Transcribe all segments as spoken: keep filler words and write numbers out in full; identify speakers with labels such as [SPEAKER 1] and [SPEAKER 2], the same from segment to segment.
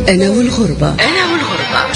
[SPEAKER 1] أنا والغربة. أنا والغربة.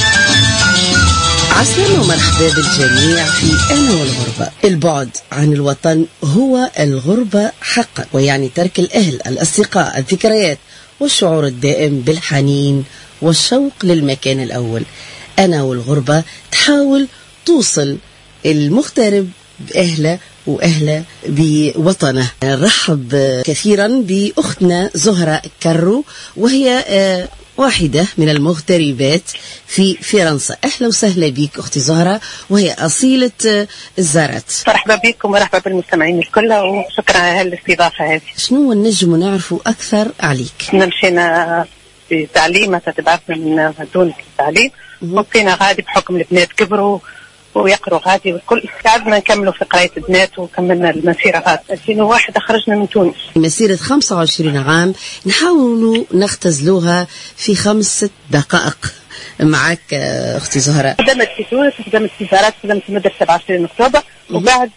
[SPEAKER 1] عسلامة ومرحبا بالجميع في أنا والغربة. البعد عن الوطن هو الغربة حقا، ويعني ترك الأهل، الأصدقاء، الذكريات، والشعور الدائم بالحنين والشوق للمكان الأول. أنا والغربة تحاول توصل المغترب بأهله وأهله بوطنه. نرحب كثيرا بأختنا زهرة كرو، وهي واحدة من المغتربات في فرنسا. أهلا وسهلا بك أختي زهرة، وهي أصيلة الزارات.
[SPEAKER 2] مرحبا بكم ومرحبا بالمستمعين الكل، وشكرا على الاستضافة هذه.
[SPEAKER 1] شنو نجم نعرفوا أكثر عليك؟
[SPEAKER 2] مشينا في تعليم، تبعثنا من تونس للتعليم، وبقينا غادي بحكم البنات كبروا ويقروا غادي، والكل قعدنا نكملوا في قراية البنات وكملنا المسيرة غادي. ألفين وواحد خرجنا من تونس.
[SPEAKER 1] مسيرة خمسة وعشرين عام نحاولوا نختزلوها في خمسة دقائق. معك أختي زهرة.
[SPEAKER 2] خدمت في تونس، خدمت في زارات، خدمت في مدرسة بعشرين أكتوبر، وبعد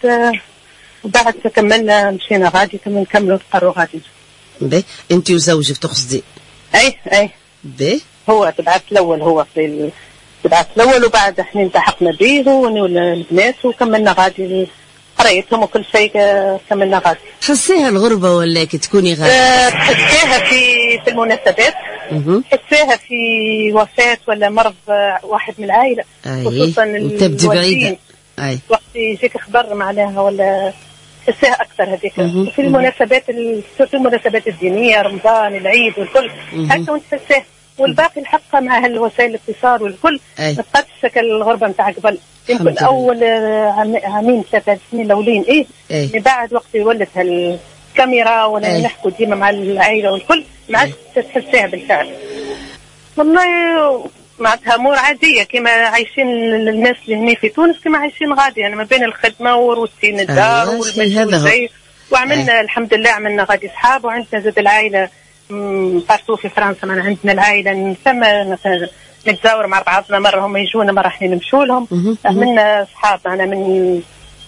[SPEAKER 2] وبعد كملنا مشينا غادي كمان نكملوا نقروا غادي.
[SPEAKER 1] باهي، أنت وزوجك تقصدي؟
[SPEAKER 2] أي أي.
[SPEAKER 1] باهي.
[SPEAKER 2] هو تبعث الأول، هو في تبعث الأول، وبعد احنا التحقنا به والبنات وكملنا غادي قريتهم وكل شيء كملنا غادي.
[SPEAKER 1] تحسيها الغربة ولا كتكوني غادي؟
[SPEAKER 2] أه تحسيها في في المناسبات، تحسيها في وفاة ولا مرض واحد من العائلة، خصوصا
[SPEAKER 1] وتبدي بعيدة.
[SPEAKER 2] أي. وقت يجيك خبر معناها ولا تحسيها أكثر هذيك. في المناسبات في المناسبات الدينية، رمضان، العيد والكل هكا وانت تحسيها. والباقي الحق مع هالوسائل الاتصال والكل ما بقاتش شكل الغربة نتاع قبل. يمكن أول عامين ثلاثة سنين الأولين إيه من بعد وقت ولت هالكاميرا ولا نحكوا ديما مع العائلة والكل ما عادش تحسيها بالفعل. والله معناتها أمور عادية كما عايشين الناس اللي هنا في تونس، كما عايشين غادي يعني ما بين الخدمة وروتين الدار والمشي. وعملنا أي. الحمد لله عملنا غادي أصحاب، وعندنا زاد العائلة بارتو في فرنسا. من عندنا العائلة ثم نتزاور مع بعضنا، مرة هم يجونا مرة احنا نمشوا لهم. عملنا أصحاب معنا من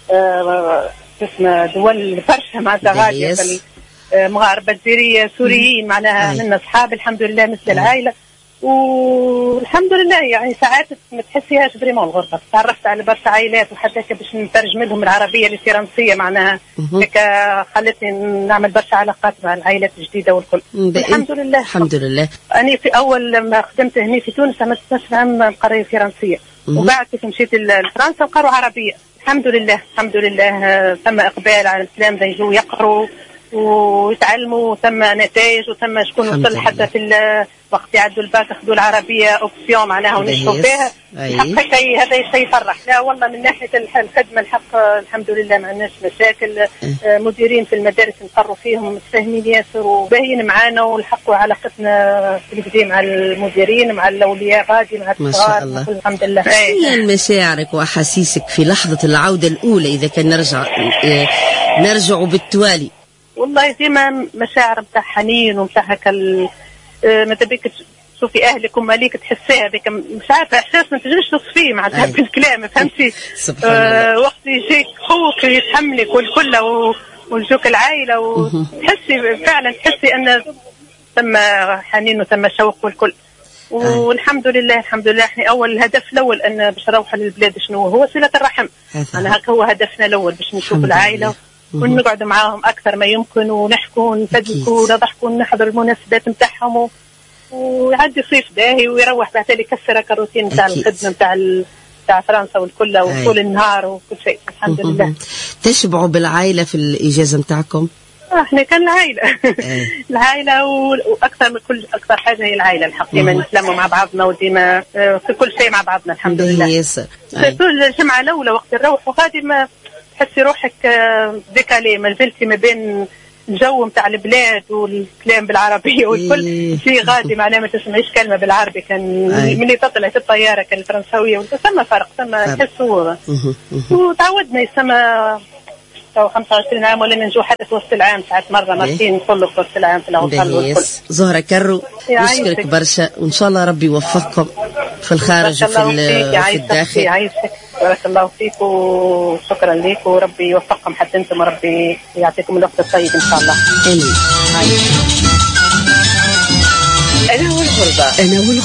[SPEAKER 2] آه اسمه دول برشا معناتها غادي، مغاربة، الجزائرية، سوريين، معناها عملنا أصحاب الحمد لله مثل العائلة. والحمد لله يعني ساعات ما تحسيهاش بريمون الغربة. تعرفت على برشا عائلات وحتى باش نترجم لهم العربية للفرنسية، معناها هيك خلتني نعمل برشا علاقات مع العائلات الجديدة والكل. الحمد لله
[SPEAKER 1] الحمد لله.
[SPEAKER 2] أنا في أول لما خدمت هنا في تونس عملت اثناشر عام قرية فرنسية، وبعد كيف مشيت لفرنسا وقروا عربية. الحمد لله الحمد لله ثم إقبال على الإسلام، يجوا يقروا ويتعلموا، ثم نتائج، وثم شكون وصل حتى في وقت يعدوا الباك اخذوا العربيه اوبسيون معناها ونشروا فيها. الحق شيء هذا شيء يفرح. لا والله من ناحيه الخدمه الحق الحمد لله ما عندناش مشاكل. مديرين في المدارس نقروا فيهم متفاهمين ياسر وباين معانا، والحق علاقتنا بالكدا مع المديرين مع الاولياء غادي مع الصغار الحمد لله.
[SPEAKER 1] شنو مشاعرك واحاسيسك في لحظه العوده الاولى اذا كان نرجع نرجع بالتوالي؟
[SPEAKER 2] والله ديما مشاعر متاع حنين ومتاع هكا ماذا بيك تشوفي اهلك وماليك تحسيها بك، مش عارفه احساس ما تنجمش توصفيه معناتها بالكلام، فهمتي؟ آه وقت يجيك خوك يتحملك والكل ويجوك العائله وتحسي فعلا تحسي ان ثم حنين وثم شوق والكل. والحمد لله الحمد لله احنا اول الهدف الاول ان باش نروح للبلاد شنو هو صله الرحم. انا هكا هو هدفنا الاول باش نشوف العائله ونقعد معاهم أكثر ما يمكن ونحكوا ونفدكوا ونضحكوا ونحضر المناسبات نتاعهم، ويعدي صيف باهي ويروح بعد ذلك يكسر الروتين نتاع الخدمة نتاع نتاع فرنسا والكل وطول النهار وكل شيء. الحمد لله.
[SPEAKER 1] تشبعوا بالعائلة في الإجازة نتاعكم؟
[SPEAKER 2] احنا كان العائلة العائلة وأكثر من كل أكثر حاجة هي العائلة الحق. ديما نتلموا مع بعضنا وديما في كل شيء مع بعضنا الحمد لله.
[SPEAKER 1] ياسر.
[SPEAKER 2] طول الجمعة الأولى وقت نروح وغادي ما تحسي روحك ديكالي، ما زلتي ما بين الجو متاع البلاد والكلام بالعربية والكل شيء غادي معناه ما تسمعيش كلمة بالعربي. كان ملي تطلعت الطيارة كان الفرنساوية وتسمى فرق ثم تحسوا وتعودنا يسمى خمسة وعشرين عام ولا ننجو حتى في وسط العام ساعات مرة مرتين نقول في وسط العام في الأوصال والكل.
[SPEAKER 1] زهرة كرو نشكرك برشا وإن شاء الله ربي يوفقكم في الخارج وفي في الداخل.
[SPEAKER 2] يعيشك بارك الله فيك وشكرا لك وربي يوفقكم حتى انتم وربي يعطيكم الوقت الطيب ان شاء الله.
[SPEAKER 1] امين.
[SPEAKER 2] انا والغربة.
[SPEAKER 1] انا والغربة.